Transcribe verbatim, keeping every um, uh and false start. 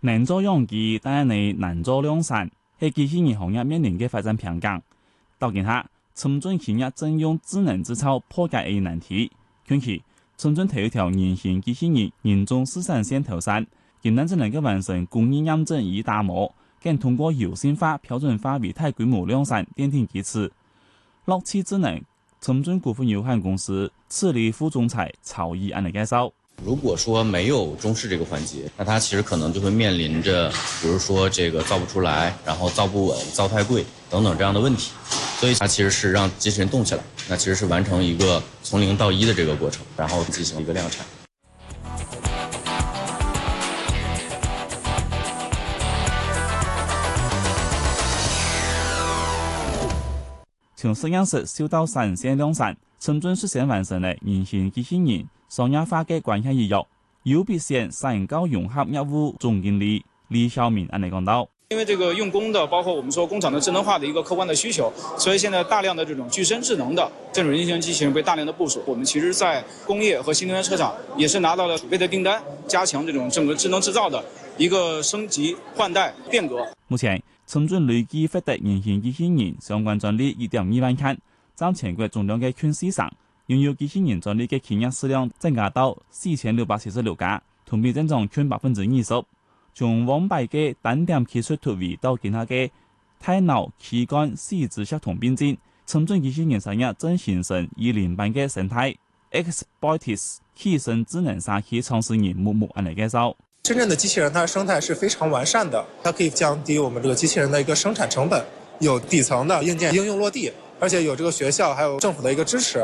能做樣機，但係你難做量產，係機器人行業面臨嘅發展瓶頸。到今下，深圳企業正用智能製造破解呢難題。近期，深圳頭一條人形機器人人中試產線投產，今年只能夠完成工藝驗證與打磨，更通過有性化、標準化為大規模量產奠定基礎。樂器智能深圳股份有限公司次理副總裁曹毅安嚟介紹。 如果說沒有中試這個環節，那它其實可能就會面臨着，比如說這個造不出來，然後造不穩、造太貴等等這樣的問題。所以它其實是讓機器人動起來，那其實是完成一個從零到一的這個過程，然後進行一個量產。 從實驗室修到產線量產，深圳率先完成了人形機器人商業化嘅關鍵一役。有別縣產高融合業務總經理李曉明安尼講到。 因為這個用工的，包括我們說工廠的智能化的一個客觀的需求，所以現在大量的這種具身智能的這種人形機器人被大量的部署。我們其實在工業和新能源車廠也是拿到了儲備的訂單，加強這種整個智能製造的一個升級換代變革。 目前，深圳累計獲得人形機器人相關專利一點二萬件，佔全國總量嘅近四成。擁有機器人專利嘅企業數量增加到四千六百四十六家，同比增長近百分之二十。從往擺嘅單點技術突圍到今下嘅大腦器官四肢協同並進，深圳機器人產業正形成以連辦嘅生態。Xbotics 起身智能沙器創始人木木安嚟介紹。 深圳的機器人，它的生態是非常完善的，它可以降低我們這個機器人的一個生產成本，有底層的硬件應用落地，而且有這個學校還有政府的一個支持。